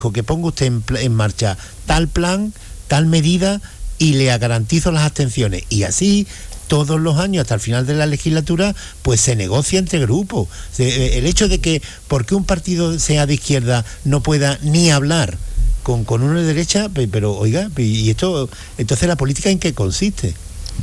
que ponga usted en marcha tal plan, tal medida y le garantizo las abstenciones. Y así todos los años hasta el final de la legislatura pues se negocia entre grupos. El hecho de que porque un partido sea de izquierda no pueda ni hablar con uno de derecha, pero oiga, y esto, entonces la política ¿en qué consiste?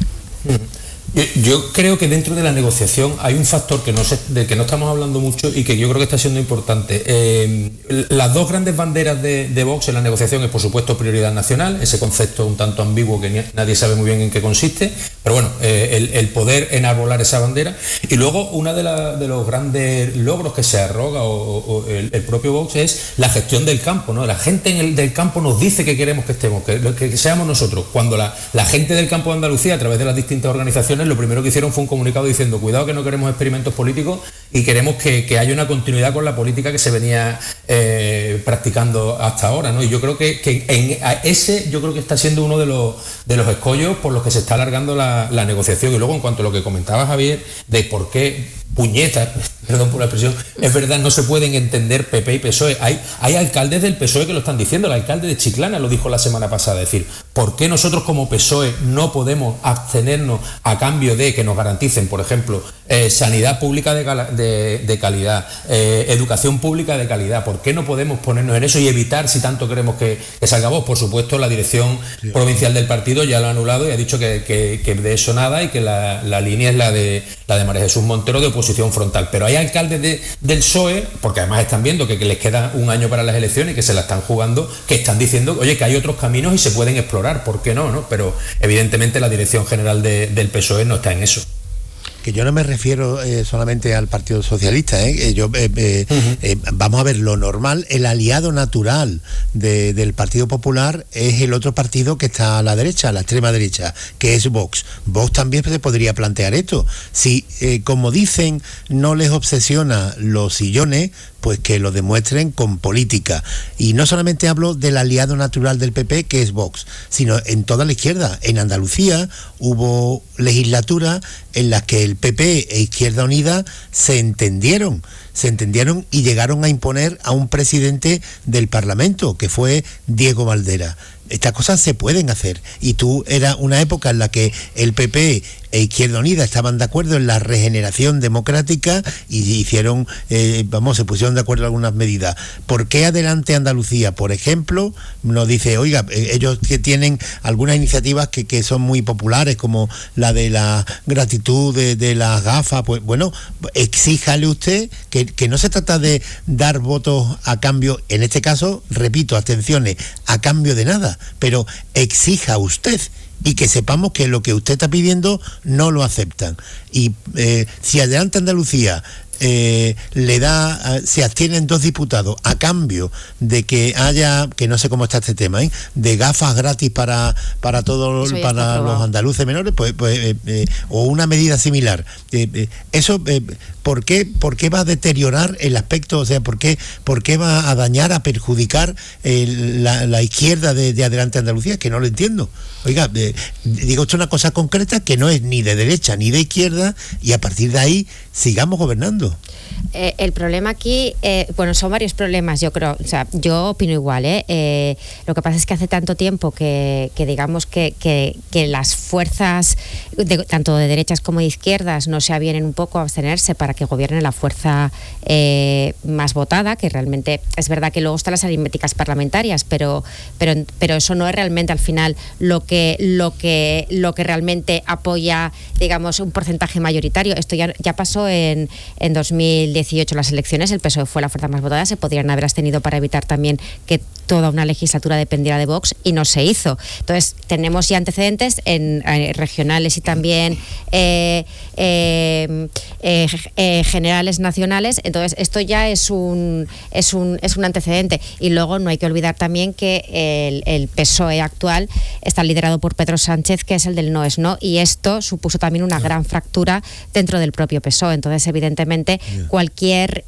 Yo creo que dentro de la negociación hay un factor del que no estamos hablando mucho y que yo creo que está siendo importante. Las dos grandes banderas de Vox en la negociación es, por supuesto, prioridad nacional, ese concepto un tanto ambiguo que nadie sabe muy bien en qué consiste, pero bueno, el poder enarbolar esa bandera. Y luego, uno de los grandes logros que se arroga el propio Vox es la gestión del campo, ¿no? La gente del campo nos dice que queremos que estemos, que seamos nosotros. Cuando la gente del campo de Andalucía, a través de las distintas organizaciones, lo primero que hicieron fue un comunicado diciendo cuidado que no queremos experimentos políticos y queremos que haya una continuidad con la política que se venía practicando hasta ahora, ¿no? Y yo creo que ese yo creo que está siendo uno de los escollos por los que se está alargando la negociación. Y luego, en cuanto a lo que comentaba Javier, de por qué puñetas, perdón por la expresión, es verdad, no se pueden entender PP y PSOE. Hay alcaldes del PSOE que lo están diciendo. El alcalde de Chiclana lo dijo la semana pasada, es decir, ¿por qué nosotros como PSOE no podemos abstenernos a cambio de que nos garanticen, por ejemplo, sanidad pública de calidad, educación pública de calidad? ¿Por qué no podemos ponernos en eso y evitar, si tanto queremos que salga Vox? Por supuesto, la dirección provincial del partido ya lo ha anulado y ha dicho que de eso nada y que la línea es la de María Jesús Montero, de oposición frontal. Pero hay alcaldes del PSOE, porque además están viendo que les queda un año para las elecciones y que se la están jugando, que están diciendo, oye, que hay otros caminos y se pueden explorar, ¿por qué no? Pero evidentemente la dirección general del PSOE no está en eso. Que yo no me refiero solamente al Partido Socialista, vamos a ver, lo normal, el aliado natural del Partido Popular es el otro partido que está a la derecha, a la extrema derecha, que es Vox. Vox también se podría plantear esto. Si, como dicen, no les obsesiona los sillones, pues que lo demuestren con política. Y no solamente hablo del aliado natural del PP, que es Vox, sino en toda la izquierda. En Andalucía hubo legislaturas en las que el PP e Izquierda Unida se entendieron y llegaron a imponer a un presidente del Parlamento, que fue Diego Valdera. Estas cosas se pueden hacer, y era una época en la que el PP e Izquierda Unida estaban de acuerdo en la regeneración democrática y hicieron, se pusieron de acuerdo en algunas medidas. ¿Por qué Adelante Andalucía, por ejemplo, nos dice, oiga, ellos que tienen algunas iniciativas que son muy populares, como la de la gratitud de las gafas? Pues bueno, exíjale usted que no se trata de dar votos a cambio, en este caso, repito, abstenciones, a cambio de nada, pero exija usted y que sepamos que lo que usted está pidiendo no lo aceptan. Y si Adelante Andalucía se abstienen 2 diputados a cambio de que haya, que no sé cómo está este tema, de gafas gratis para todos, para los andaluces menores, o una medida similar, eso ¿por qué va a deteriorar el aspecto? O sea, ¿por qué va a dañar, a perjudicar la izquierda de Adelante Andalucía? Que no lo entiendo. Oiga, digo esto, una cosa concreta que no es ni de derecha ni de izquierda, y a partir de ahí sigamos gobernando. El problema aquí, son varios problemas, yo creo. O sea, yo opino igual, lo que pasa es que hace tanto tiempo que digamos que las fuerzas, tanto de derechas como de izquierdas, no se avienen un poco a abstenerse para que gobierne la fuerza más votada, que realmente es verdad que luego están las aritméticas parlamentarias, pero eso no es realmente al final lo que realmente apoya, digamos, un porcentaje mayoritario. Esto ya pasó en 2018 las elecciones, el PSOE fue la fuerza más votada, se podrían haber abstenido para evitar también que toda una legislatura dependiera de Vox, y no se hizo. Entonces tenemos ya antecedentes en regionales y también generales nacionales. Entonces esto ya es un antecedente. Y luego no hay que olvidar también que el PSOE actual está liderado por Pedro Sánchez, que es el del no es no, y esto supuso también una gran fractura dentro del propio PSOE. Entonces evidentemente cualquier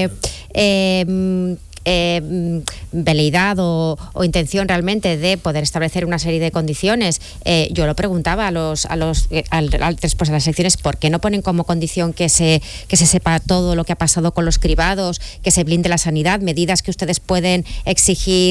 veleidad o intención realmente de poder establecer una serie de condiciones, yo lo preguntaba a las elecciones, ¿por qué no ponen como condición que se sepa todo lo que ha pasado con los cribados, que se blinde la sanidad, medidas que ustedes pueden exigir